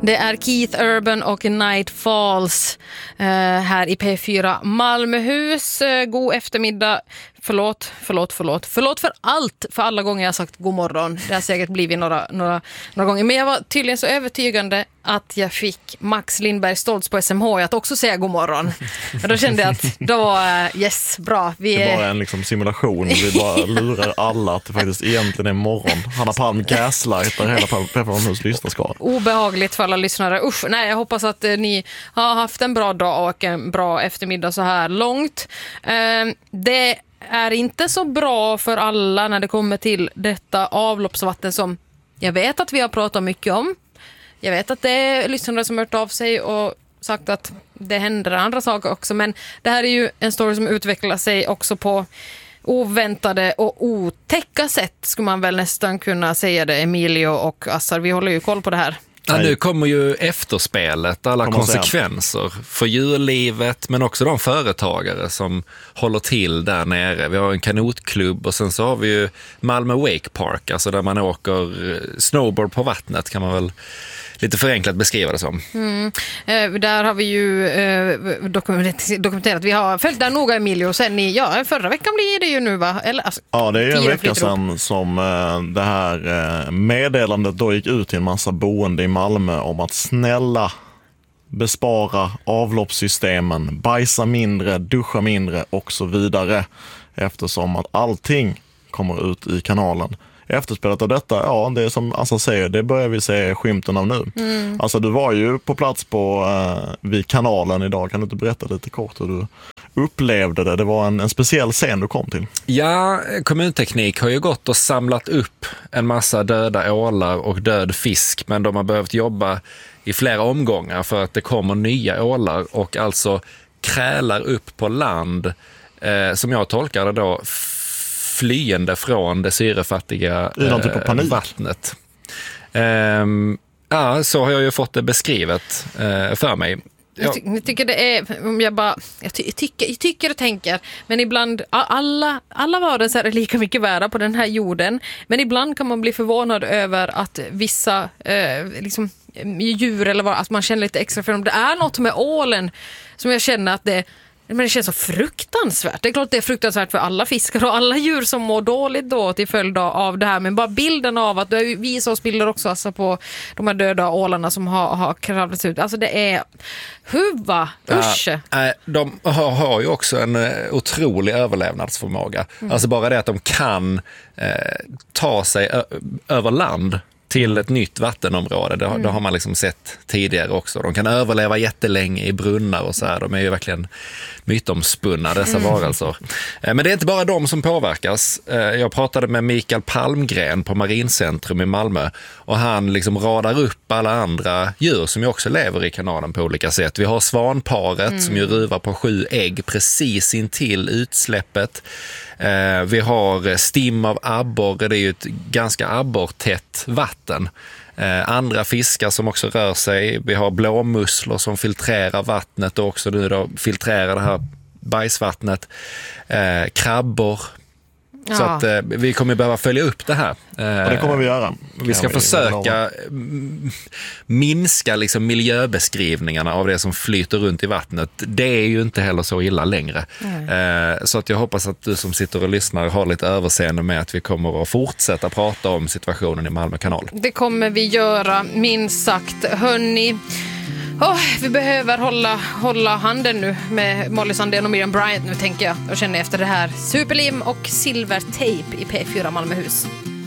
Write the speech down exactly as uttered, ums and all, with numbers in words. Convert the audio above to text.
Det är Keith Urban och Night Falls eh, här i P fyra Malmöhus. Eh, god eftermiddag. Förlåt, förlåt, förlåt. Förlåt för allt, för alla gånger jag har sagt god morgon. Det har säkert blivit några, några, några gånger. Men jag var tydligen så övertygande att jag fick Max Lindberg Stoltz på S M H att också säga god morgon. Och då kände jag att då, yes, bra. Vi är... Det är bara en liksom simulation. Vi bara lurar alla att det faktiskt egentligen är morgon. Hanna Palm gaslightar hela P fyra Malmöhus lyssnarskara. Obehagligt för alla lyssnare. Usch, nej, jag hoppas att eh, ni har haft en bra dag och en bra eftermiddag så här långt. Eh, det är inte så bra för alla när det kommer till detta avloppsvatten som jag vet att vi har pratat mycket om. Jag vet att det är lyssnare som har hört av sig och sagt att det händer andra saker också. Men det här är ju en story som utvecklar sig också på oväntade och otäcka sätt, skulle man väl nästan kunna säga det. Emilio och Assar, vi håller ju koll på det här. Ja, nu kommer ju efterspelet, alla konsekvenser för djurlivet men också de företagare som håller till där nere. Vi har en kanotklubb och sen så har vi ju Malmö Wake Park, alltså där man åker snowboard på vattnet, kan man väl lite förenklat beskriva det som. Mm. Eh, där har vi ju eh, dokumenterat. Vi har följt där noga, Emilio. Sen i, ja, förra veckan blir det ju nu, va? Eller, alltså, ja, det är ju en vecka sedan som eh, det här eh, meddelandet då gick ut till en massa boende i Malmö om att snälla bespara avloppssystemen, bajsa mindre, duscha mindre och så vidare. Eftersom att allting kommer ut i kanalen. Efterspelet av detta, ja, det är som Assa säger, det börjar vi se skymten av nu. Mm. Alltså, du var ju på plats på eh, vid kanalen idag. Kan du inte berätta lite kort hur du upplevde det? Det var en, en speciell scen du kom till. Ja, kommunteknik har ju gått och samlat upp en massa döda ålar och död fisk, men de har behövt jobba i flera omgångar för att det kommer nya ålar och alltså krälar upp på land, eh, som jag tolkar det då, flyende från det syrefattiga eh, vattnet. Ehm, ja, så har jag ju fått det beskrivet eh, för mig. Jag, ty- jag tycker det är, om jag bara, jag, ty- jag, tycker, jag tycker och tänker, men ibland, alla, alla varelser är lika mycket värda på den här jorden, men ibland kan man bli förvånad över att vissa eh, liksom, djur eller vad, att man känner lite extra för dem. Det är något med ålen som jag känner att det Men det känns så fruktansvärt. Det är klart det är fruktansvärt för alla fiskar och alla djur som mår dåligt då till följd av det här. Men bara bilden av att du visar oss bilder också alltså på de här döda ålarna som har, har kravlats ut. Alltså det är huva, usch. Ja, de har, har ju också en otrolig överlevnadsförmåga. Mm. Alltså bara det att de kan eh, ta sig ö- över land till ett nytt vattenområde. Det, mm. det har man liksom sett tidigare också. De kan överleva jättelänge i brunnar och så här. De är ju verkligen mytomspunna, dessa mm. varelser. Men det är inte bara de som påverkas. Jag pratade med Mikael Palmgren på Marincentrum i Malmö och han liksom radar upp alla andra djur som ju också lever i kanalen på olika sätt. Vi har svanparet mm. som ju ruvar på sju ägg precis intill utsläppet. Eh, vi har stim av abborre, det är ju ett ganska abborrtätt vatten. Eh, andra fiskar som också rör sig. Vi har blåmusslor som filtrerar vattnet och också nu då filtrerar det här bajsvattnet. Eh, krabbor. Ja. Så att eh, vi kommer behöva följa upp det här. Eh, och det kommer vi göra. Vi ska försöka minska liksom miljöbeskrivningarna av det som flyter runt i vattnet. Det är ju inte heller så illa längre. Eh, så att jag hoppas att du som sitter och lyssnar har lite överseende med att vi kommer att fortsätta prata om situationen i Malmö kanal. Det kommer vi göra, minst sagt. Hörni, oh, vi behöver hålla, hålla handen nu med Molly Sandén och Miriam Bryant nu, tänker jag. Och känner efter det här Superlim och silvertejp i P fyra Malmöhus.